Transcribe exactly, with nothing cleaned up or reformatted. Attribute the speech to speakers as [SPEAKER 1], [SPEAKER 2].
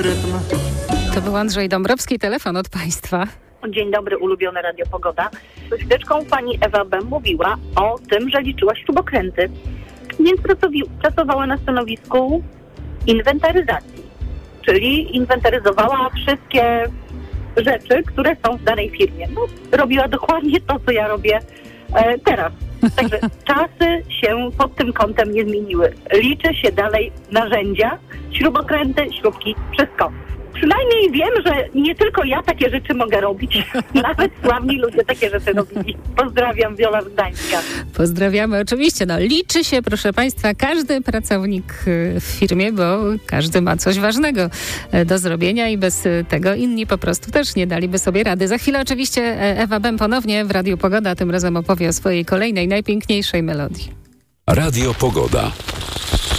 [SPEAKER 1] rytm.
[SPEAKER 2] To był Andrzej Dąbrowski, telefon od państwa.
[SPEAKER 3] Dzień dobry, ulubione Radio Pogoda. Z chwileczką pani Ewa B. mówiła o tym, że liczyła śrubokręty, więc pracowi- pracowała na stanowisku inwentaryzacji, czyli inwentaryzowała wszystkie rzeczy, które są w danej firmie. No, robiła dokładnie to, co ja robię e, teraz. Także czasy się pod tym kątem nie zmieniły. Liczy się dalej narzędzia, śrubokręty, śrubki, wszystko. Przynajmniej wiem, że nie tylko ja takie rzeczy mogę robić. Nawet sławni ludzie takie rzeczy robili. Pozdrawiam, Wiola z Gdańska.
[SPEAKER 2] Pozdrawiamy oczywiście. No, liczy się, proszę państwa, każdy pracownik w firmie, bo każdy ma coś ważnego do zrobienia i bez tego inni po prostu też nie daliby sobie rady. Za chwilę oczywiście Ewa Bem ponownie w Radiu Pogoda, tym razem opowie o swojej kolejnej, najpiękniejszej melodii.
[SPEAKER 4] Radio Pogoda.